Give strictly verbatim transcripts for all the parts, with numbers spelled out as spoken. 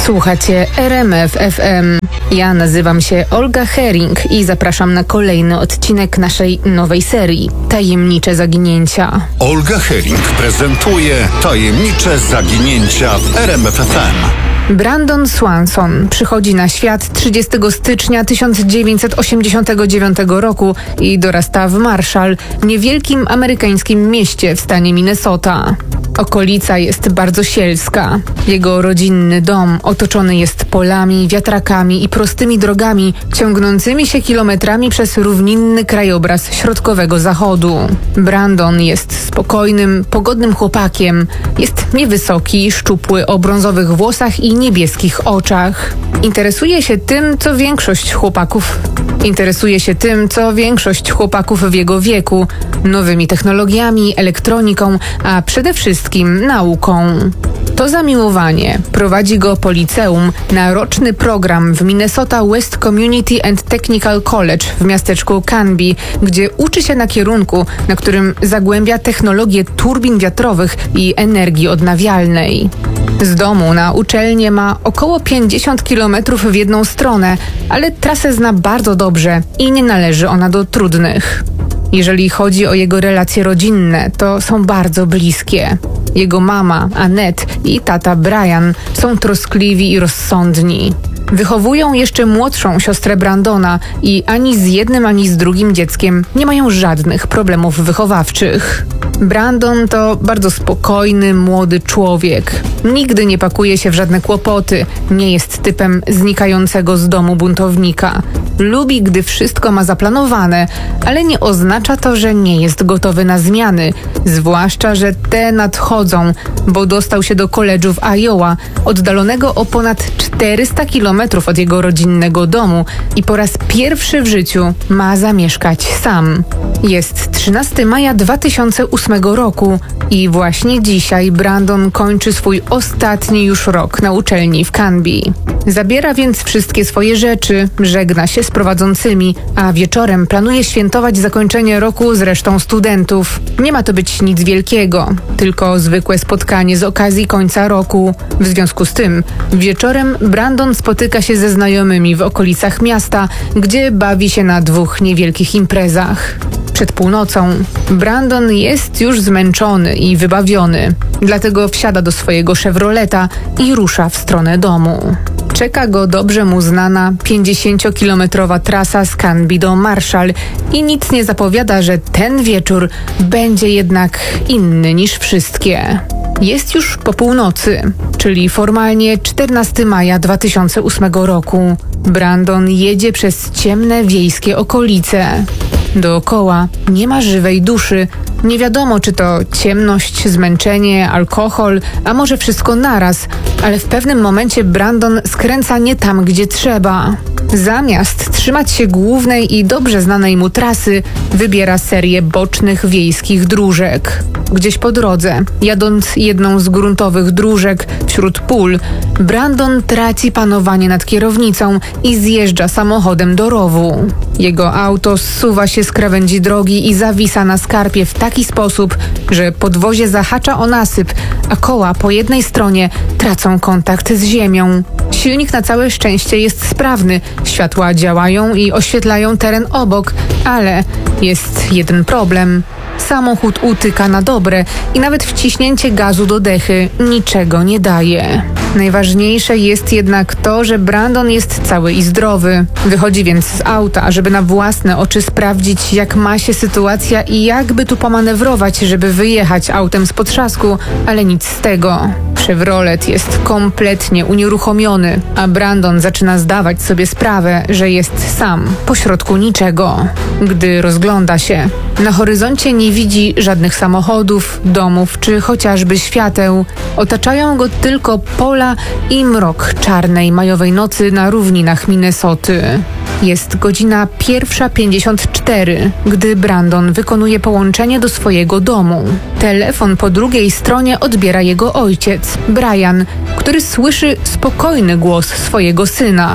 Słuchacie R M F F M. Ja nazywam się Olga Hering i zapraszam na kolejny odcinek naszej nowej serii Tajemnicze Zaginięcia. Olga Hering prezentuje Tajemnicze Zaginięcia w R M F F M. Brandon Swanson przychodzi na świat trzydziestego stycznia tysiąc dziewięćset osiemdziesiątego dziewiątego roku i dorasta w Marshall, niewielkim amerykańskim mieście w stanie Minnesota. Okolica jest bardzo sielska. Jego rodzinny dom otoczony jest polami, wiatrakami i prostymi drogami ciągnącymi się kilometrami przez równinny krajobraz środkowego zachodu. Brandon jest spokojnym, pogodnym chłopakiem. Jest niewysoki, szczupły, o brązowych włosach i niebieskich oczach. Interesuje się tym, co większość chłopaków Interesuje się tym, co większość chłopaków w jego wieku, nowymi technologiami, elektroniką, a przede wszystkim nauką. To zamiłowanie prowadzi go po liceum na roczny program w Minnesota West Community and Technical College w miasteczku Canby, gdzie uczy się na kierunku, na którym zagłębia technologię turbin wiatrowych i energii odnawialnej. Z domu na uczelnię ma około pięćdziesiąt kilometrów w jedną stronę, ale trasę zna bardzo dobrze i nie należy ona do trudnych. Jeżeli chodzi o jego relacje rodzinne, to są bardzo bliskie. Jego mama, Annette, i tata, Brian, są troskliwi i rozsądni. Wychowują jeszcze młodszą siostrę Brandona i ani z jednym, ani z drugim dzieckiem nie mają żadnych problemów wychowawczych. Brandon to bardzo spokojny, młody człowiek. Nigdy nie pakuje się w żadne kłopoty, nie jest typem znikającego z domu buntownika. Lubi, gdy wszystko ma zaplanowane, ale nie oznacza to, że nie jest gotowy na zmiany, zwłaszcza, że te nadchodzą, bo dostał się do koledżu w Iowa, oddalonego o ponad czterysta kilometrów od jego rodzinnego domu i po raz pierwszy w życiu ma zamieszkać sam. Jest trzynastego maja dwa tysiące ósmego roku i właśnie dzisiaj Brandon kończy swój ostatni już rok na uczelni w Canby. Zabiera więc wszystkie swoje rzeczy, żegna się z prowadzącymi, a wieczorem planuje świętować zakończenie roku z resztą studentów. Nie ma to być nic wielkiego, tylko zwykłe spotkanie z okazji końca roku. W związku z tym wieczorem Brandon spotyka się ze znajomymi w okolicach miasta, gdzie bawi się na dwóch niewielkich imprezach. Przed północą Brandon jest już zmęczony i wybawiony, dlatego wsiada do swojego Chevroleta i rusza w stronę domu. Czeka go dobrze mu znana pięćdziesięciokilometrowa trasa z Canby do Marshall i nic nie zapowiada, że ten wieczór będzie jednak inny niż wszystkie. Jest już po północy, czyli formalnie czternastego maja dwa tysiące ósmego roku. Brandon jedzie przez ciemne wiejskie okolice. Dookoła nie ma żywej duszy. Nie wiadomo, czy to ciemność, zmęczenie, alkohol, a może wszystko naraz, ale w pewnym momencie Brandon skręca nie tam, gdzie trzeba. Zamiast trzymać się głównej i dobrze znanej mu trasy, wybiera serię bocznych wiejskich dróżek. Gdzieś po drodze, jadąc jedną z gruntowych dróżek wśród pól, Brandon traci panowanie nad kierownicą i zjeżdża samochodem do rowu. Jego auto zsuwa się z krawędzi drogi i zawisa na skarpie w taki sposób, że podwozie zahacza o nasyp, a koła po jednej stronie tracą kontakt z ziemią. Silnik na całe szczęście jest sprawny, światła działają i oświetlają teren obok, ale jest jeden problem. Samochód utyka na dobre i nawet wciśnięcie gazu do dechy niczego nie daje. Najważniejsze jest jednak to, że Brandon jest cały i zdrowy. Wychodzi więc z auta, żeby na własne oczy sprawdzić, jak ma się sytuacja i jakby tu pomanewrować, żeby wyjechać autem z potrzasku, ale nic z tego. Chevrolet jest kompletnie unieruchomiony, a Brandon zaczyna zdawać sobie sprawę, że jest sam, pośrodku niczego. Gdy rozgląda się, na horyzoncie nie widzi żadnych samochodów, domów czy chociażby świateł. Otaczają go tylko pola i mrok czarnej majowej nocy na równinach Minnesoty. Jest godzina pierwsza pięćdziesiąt cztery, gdy Brandon wykonuje połączenie do swojego domu. Telefon po drugiej stronie odbiera jego ojciec, Brian, który słyszy spokojny głos swojego syna.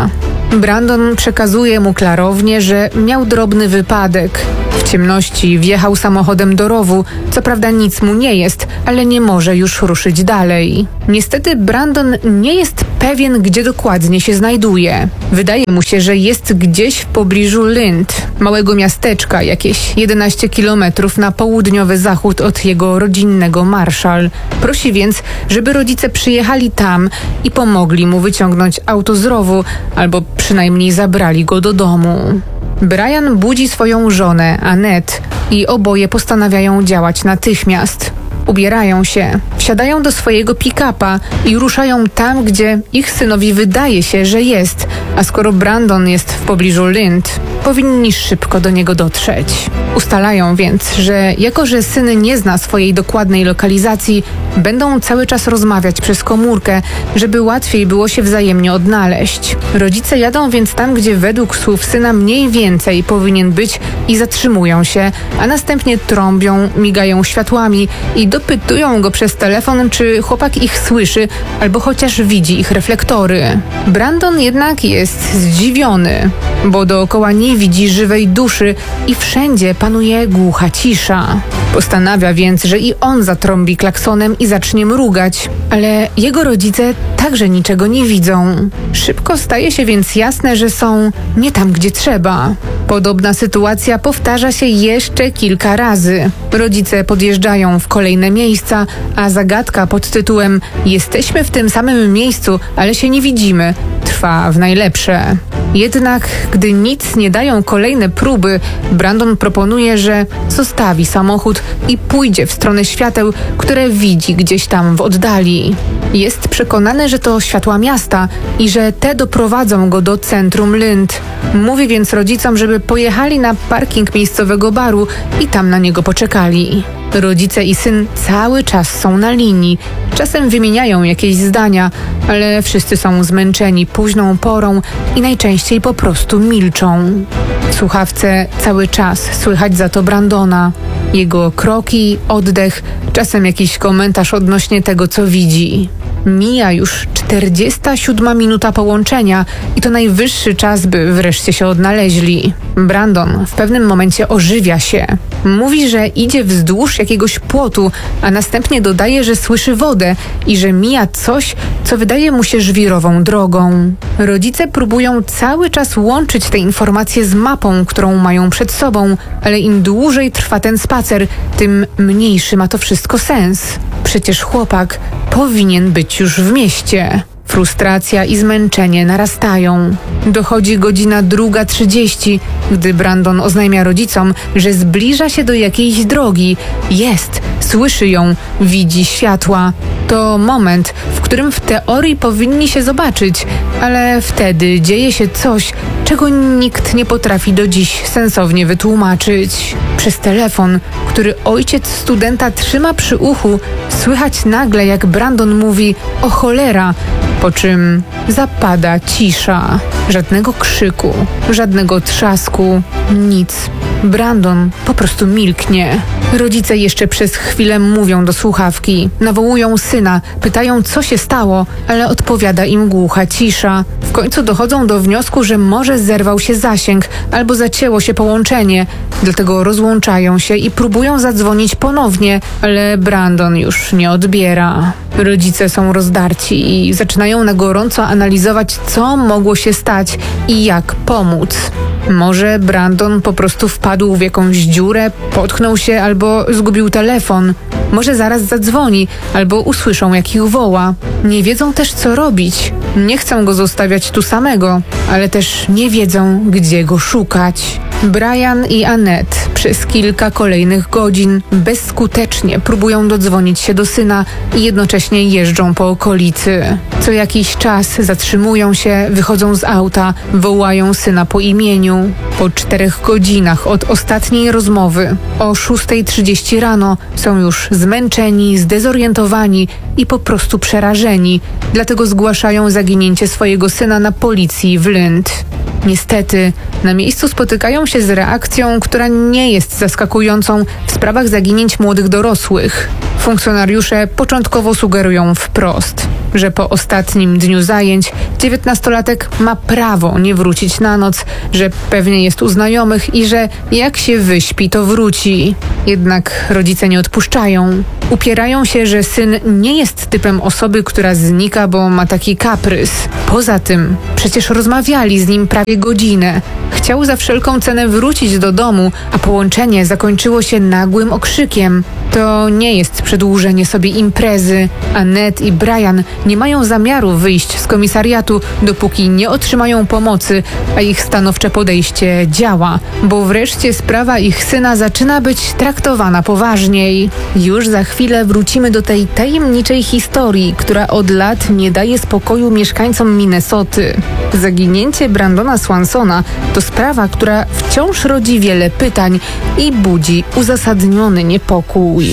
Brandon przekazuje mu klarownie, że miał drobny wypadek. W ciemności wjechał samochodem do rowu. Co prawda nic mu nie jest, ale nie może już ruszyć dalej. Niestety Brandon nie jest pewien, gdzie dokładnie się znajduje. Wydaje mu się, że jest gdzieś w pobliżu Lind, małego miasteczka, jakieś jedenaście kilometrów na południowy zachód od jego rodzinnego Marshall. Prosi więc, żeby rodzice przyjechali tam i pomogli mu wyciągnąć auto z rowu, albo przynajmniej zabrali go do domu. Brian budzi swoją żonę, Annette, i oboje postanawiają działać natychmiast. Ubierają się, wsiadają do swojego pick-upa i ruszają tam, gdzie ich synowi wydaje się, że jest, a skoro Brandon jest w pobliżu Lind, powinni szybko do niego dotrzeć. Ustalają więc, że jako że syn nie zna swojej dokładnej lokalizacji, będą cały czas rozmawiać przez komórkę, żeby łatwiej było się wzajemnie odnaleźć. Rodzice jadą więc tam, gdzie według słów syna mniej więcej powinien być i zatrzymują się, a następnie trąbią, migają światłami i dopytują go przez telefon, czy chłopak ich słyszy albo chociaż widzi ich reflektory. Brandon jednak jest zdziwiony, bo dookoła nie widzi żywej duszy i wszędzie panuje głucha cisza. Postanawia więc, że i on zatrąbi klaksonem i zacznie mrugać, ale jego rodzice także niczego nie widzą. Szybko staje się więc jasne, że są nie tam, gdzie trzeba. Podobna sytuacja powtarza się jeszcze kilka razy. Rodzice podjeżdżają w kolejne miejsca, a zagadka pod tytułem „Jesteśmy w tym samym miejscu, ale się nie widzimy” trwa w najlepsze. Jednak gdy nic nie dają kolejne próby, Brandon proponuje, że zostawi samochód i pójdzie w stronę świateł, które widzi gdzieś tam w oddali. Jest przekonany, że to światła miasta i że te doprowadzą go do centrum Lind. Mówi więc rodzicom, żeby pojechali na parking miejscowego baru i tam na niego poczekali. Rodzice i syn cały czas są na linii. Czasem wymieniają jakieś zdania, ale wszyscy są zmęczeni późną porą i najczęściej po prostu milczą. W słuchawce cały czas słychać za to Brandona. Jego kroki, oddech, czasem jakiś komentarz odnośnie tego, co widzi. Mija już czterdziesta siódma minuta połączenia i to najwyższy czas, by wreszcie się odnaleźli. Brandon w pewnym momencie ożywia się. Mówi, że idzie wzdłuż jakiegoś płotu, a następnie dodaje, że słyszy wodę i że mija coś, co wydaje mu się żwirową drogą. Rodzice próbują cały czas łączyć te informacje z mapą, którą mają przed sobą, ale im dłużej trwa ten spacer, tym mniejszy ma to wszystko sens. Przecież chłopak powinien być już w mieście. Frustracja i zmęczenie narastają. Dochodzi godzina druga trzydzieści, gdy Brandon oznajmia rodzicom, że zbliża się do jakiejś drogi. Jest, słyszy ją, widzi światła. To moment, w którym w teorii powinni się zobaczyć, ale wtedy dzieje się coś, czego nikt nie potrafi do dziś sensownie wytłumaczyć. Przez telefon, który ojciec studenta trzyma przy uchu, słychać nagle, jak Brandon mówi „o cholera”, po czym zapada cisza. Żadnego krzyku, żadnego trzasku, nic. Brandon po prostu milknie. Rodzice jeszcze przez chwilę mówią do słuchawki, nawołują syna, pytają, co się stało, ale odpowiada im głucha cisza. W końcu dochodzą do wniosku, że może zerwał się zasięg albo zacięło się połączenie, dlatego rozłączają się i próbują zadzwonić ponownie, ale Brandon już nie odbiera. Rodzice są rozdarci i zaczynają na gorąco analizować, co mogło się stać i jak pomóc. Może Brandon po prostu wpadł w jakąś dziurę, potknął się albo zgubił telefon. Może zaraz zadzwoni albo usłyszą, jak ich woła. Nie wiedzą też, co robić. Nie chcą go zostawiać tu samego, ale też nie wiedzą, gdzie go szukać. Brian i Annette przez kilka kolejnych godzin bezskutecznie próbują dodzwonić się do syna i jednocześnie jeżdżą po okolicy. Co jakiś czas zatrzymują się, wychodzą z auta, wołają syna po imieniu. Po czterech godzinach od ostatniej rozmowy o szóstej trzydzieści rano są już zmęczeni, zdezorientowani i po prostu przerażeni, dlatego zgłaszają zaginięcie swojego syna na policji w Lind. Niestety, na miejscu spotykają się z reakcją, która nie jest zaskakującą w sprawach zaginięć młodych dorosłych. Funkcjonariusze początkowo sugerują wprost, że po ostatnim dniu zajęć dziewiętnastolatek ma prawo nie wrócić na noc, że pewnie jest u znajomych i że jak się wyśpi, to wróci. Jednak rodzice nie odpuszczają. Upierają się, że syn nie jest typem osoby, która znika, bo ma taki kaprys. Poza tym, przecież rozmawiali z nim prawie godzinę. Chciał za wszelką cenę wrócić do domu, a połączenie zakończyło się nagłym okrzykiem. To nie jest przedłużenie sobie imprezy. Annette i Brian nie mają zamiaru wyjść z komisariatu, dopóki nie otrzymają pomocy, a ich stanowcze podejście działa, bo wreszcie sprawa ich syna zaczyna być traktowana poważniej. Już za chwilę wrócimy do tej tajemniczej historii, która od lat nie daje spokoju mieszkańcom Minnesoty. Zaginięcie Brandona Swansona to sprawa, która wciąż rodzi wiele pytań i budzi uzasadniony niepokój.